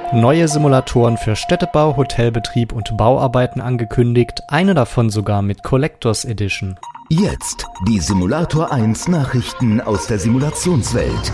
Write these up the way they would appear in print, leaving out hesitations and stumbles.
Neue Simulatoren für Städtebau, Hotelbetrieb und Bauarbeiten angekündigt, eine davon sogar mit Collectors Edition. Jetzt die Simulator 1 Nachrichten aus der Simulationswelt.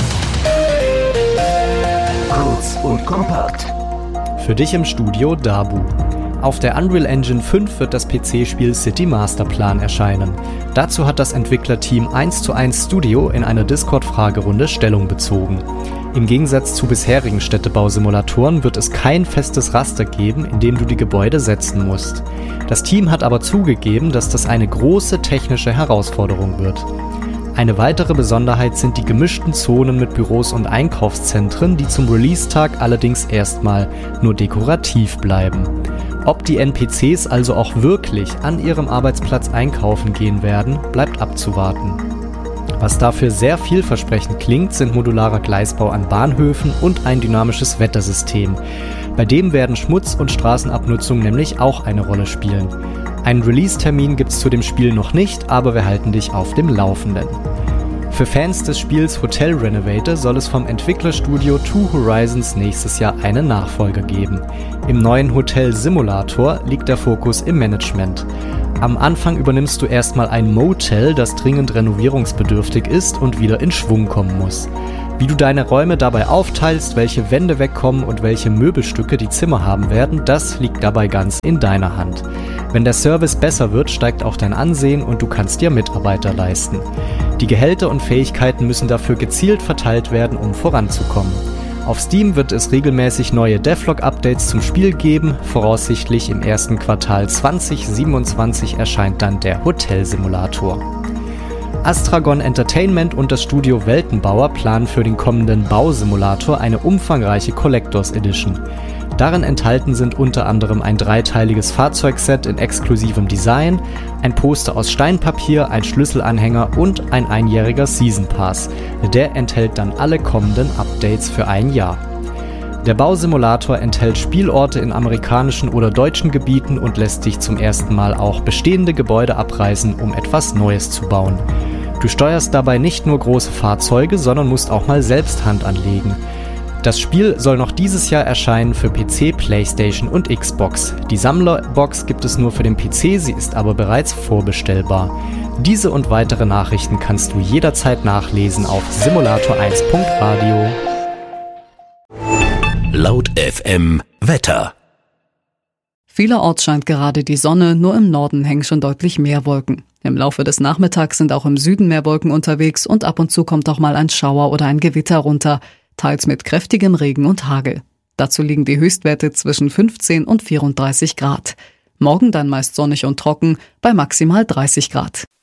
Kurz und kompakt. Für dich im Studio Dabu. Auf der Unreal Engine 5 wird das PC-Spiel City Masterplan erscheinen. Dazu hat das Entwicklerteam 1:1 Studio in einer Discord-Fragerunde Stellung bezogen. Im Gegensatz zu bisherigen Städtebausimulatoren wird es kein festes Raster geben, in dem du die Gebäude setzen musst. Das Team hat aber zugegeben, dass das eine große technische Herausforderung wird. Eine weitere Besonderheit sind die gemischten Zonen mit Büros und Einkaufszentren, die zum Release-Tag allerdings erstmal nur dekorativ bleiben. Ob die NPCs also auch wirklich an ihrem Arbeitsplatz einkaufen gehen werden, bleibt abzuwarten. Was dafür sehr vielversprechend klingt, sind modularer Gleisbau an Bahnhöfen und ein dynamisches Wettersystem. Bei dem werden Schmutz- und Straßenabnutzung nämlich auch eine Rolle spielen. Einen Release-Termin gibt's zu dem Spiel noch nicht, aber wir halten dich auf dem Laufenden. Für Fans des Spiels Hotel Renovator soll es vom Entwicklerstudio Two Horizons nächstes Jahr einen Nachfolger geben. Im neuen Hotel Simulator liegt der Fokus im Management. Am Anfang übernimmst du erstmal ein Motel, das dringend renovierungsbedürftig ist und wieder in Schwung kommen muss. Wie du deine Räume dabei aufteilst, welche Wände wegkommen und welche Möbelstücke die Zimmer haben werden, das liegt dabei ganz in deiner Hand. Wenn der Service besser wird, steigt auch dein Ansehen und du kannst dir Mitarbeiter leisten. Die Gehälter und Fähigkeiten müssen dafür gezielt verteilt werden, um voranzukommen. Auf Steam wird es regelmäßig neue Devlog-Updates zum Spiel geben. Voraussichtlich im ersten Quartal 2027 erscheint dann der Hotelsimulator. Astragon Entertainment und das Studio Weltenbauer planen für den kommenden Bausimulator eine umfangreiche Collectors Edition. Darin enthalten sind unter anderem ein dreiteiliges Fahrzeugset in exklusivem Design, ein Poster aus Steinpapier, ein Schlüsselanhänger und ein einjähriger Season Pass. Der enthält dann alle kommenden Updates für ein Jahr. Der Bausimulator enthält Spielorte in amerikanischen oder deutschen Gebieten und lässt dich zum ersten Mal auch bestehende Gebäude abreißen, um etwas Neues zu bauen. Du steuerst dabei nicht nur große Fahrzeuge, sondern musst auch mal selbst Hand anlegen. Das Spiel soll noch dieses Jahr erscheinen für PC, PlayStation und Xbox. Die Sammlerbox gibt es nur für den PC, sie ist aber bereits vorbestellbar. Diese und weitere Nachrichten kannst du jederzeit nachlesen auf simulator1.radio. Laut FM Wetter. Vielerorts scheint gerade die Sonne, nur im Norden hängen schon deutlich mehr Wolken. Im Laufe des Nachmittags sind auch im Süden mehr Wolken unterwegs und ab und zu kommt auch mal ein Schauer oder ein Gewitter runter, teils mit kräftigem Regen und Hagel. Dazu liegen die Höchstwerte zwischen 15 und 34 Grad. Morgen dann meist sonnig und trocken bei maximal 30 Grad.